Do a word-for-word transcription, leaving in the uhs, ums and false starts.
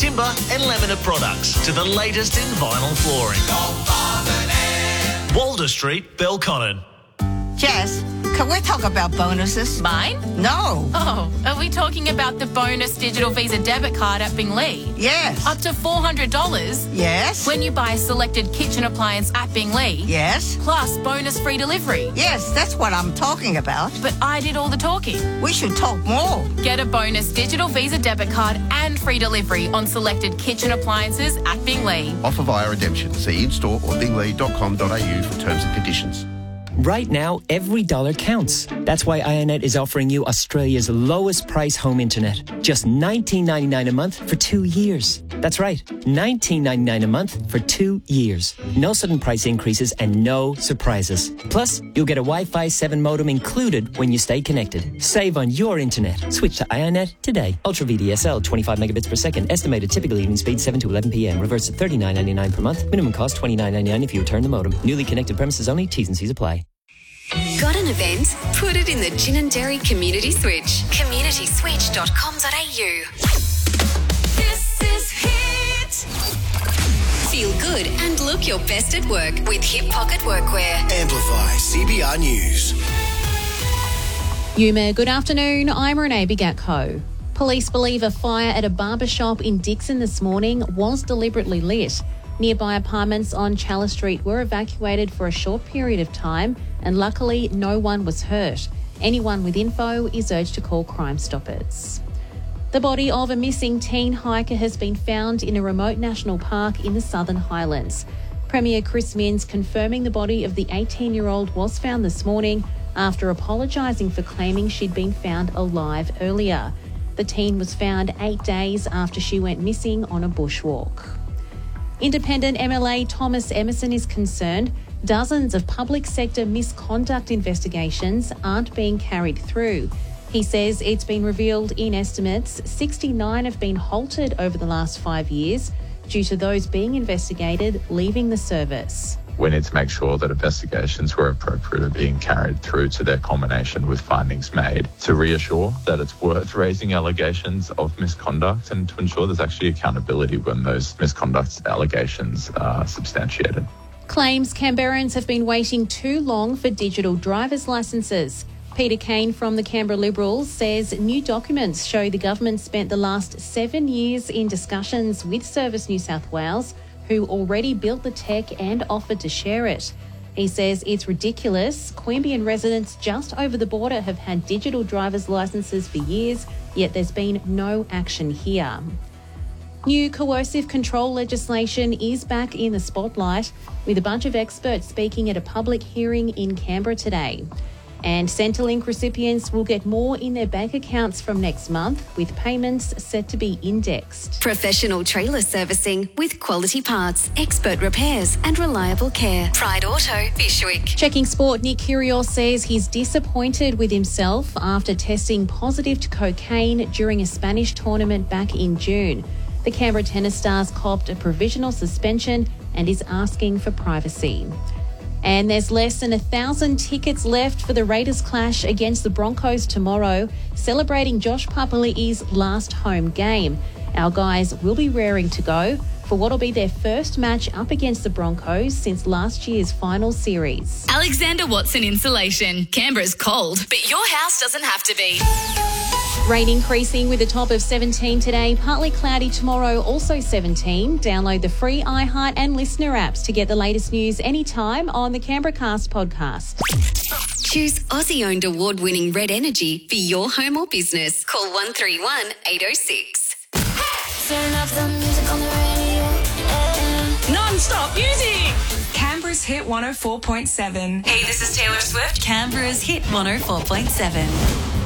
timber and laminate products to the latest in vinyl flooring. Walder Street, Belconnen. Jess, can we talk about bonuses? Mine? No. Oh, are we talking about the bonus digital Visa debit card at Binglee? Yes. Up to four hundred dollars? Yes. When you buy a selected kitchen appliance at Binglee? Yes. Plus bonus free delivery? Yes, that's what I'm talking about. But I did all the talking. We should talk more. Get a bonus digital Visa debit card and free delivery on selected kitchen appliances at Binglee. Offer via redemption. See in-store or binglee dot com dot a u for terms and conditions. Right now, every dollar counts. That's why iiNet is offering you Australia's lowest price home internet. Just nineteen ninety-nine a month for two years. That's right, nineteen ninety-nine a month for two years. No sudden price increases and no surprises. Plus, you'll get a Wi-Fi seven modem included when you stay connected. Save on your internet. Switch to iiNet today. Ultra V D S L, twenty-five megabits per second. Estimated typical evening speed seven to eleven p.m. Reverse at thirty-nine ninety-nine per month. Minimum cost twenty-nine ninety-nine if you return the modem. Newly connected premises only. T's and C's apply. Got an event? Put it in the Gin and Dairy Community Switch. community switch dot com dot a u. This is Hit. Feel good and look your best at work with Hip Pocket Workwear. Amplify C B R News. Yuma, good afternoon. I'm Renee Bigatko. Police believe a fire at a barber shop in Dixon this morning was deliberately lit. Nearby apartments on Chalice Street were evacuated for a short period of time and luckily no one was hurt. Anyone with info is urged to call Crime Stoppers. The body of a missing teen hiker has been found in a remote national park in the Southern Highlands. Premier Chris Minns confirming the body of the eighteen-year-old was found this morning after apologising for claiming she'd been found alive earlier. The teen was found eight days after she went missing on a bushwalk. Independent M L A Thomas Emerson is concerned dozens of public sector misconduct investigations aren't being carried through. He says it's been revealed in estimates sixty-nine have been halted over the last five years due to those being investigated leaving the service. We need to make sure that investigations where appropriate are being carried through to their culmination with findings made to reassure that it's worth raising allegations of misconduct and to ensure there's actually accountability when those misconduct allegations are substantiated. Claims Canberrans have been waiting too long for digital driver's licences. Peter Kane from the Canberra Liberals says new documents show the government spent the last seven years in discussions with Service New South Wales, who already built the tech and offered to share it. He says it's ridiculous. Queanbeyan residents just over the border have had digital driver's licences for years, yet there's been no action here. New coercive control legislation is back in the spotlight, with a bunch of experts speaking at a public hearing in Canberra today. And Centrelink recipients will get more in their bank accounts from next month, with payments set to be indexed. Professional trailer servicing with quality parts, expert repairs and reliable care. Pride Auto, Bishwick. Checking sport, Nick Kyrgios says he's disappointed with himself after testing positive to cocaine during a Spanish tournament back in June. The Canberra tennis stars copped a provisional suspension and is asking for privacy. And there's less than a thousand tickets left for the Raiders clash against the Broncos tomorrow, celebrating Josh Papali'i's last home game. Our guys will be raring to go for what will be their first match up against the Broncos since last year's final series. Alexander Watson Insulation. Canberra's cold, but your house doesn't have to be. Rain increasing with a top of seventeen today, partly cloudy tomorrow, also seventeen. Download the free iHeart and Listener apps to get the latest news anytime on the Canberra Cast podcast. Choose Aussie-owned award-winning Red Energy for your home or business. Call one three one, eight oh six. Turn up the music on the radio. Non-stop music. Canberra's Hit one oh four point seven. Hey, this is Taylor Swift. Canberra's Hit one oh four point seven.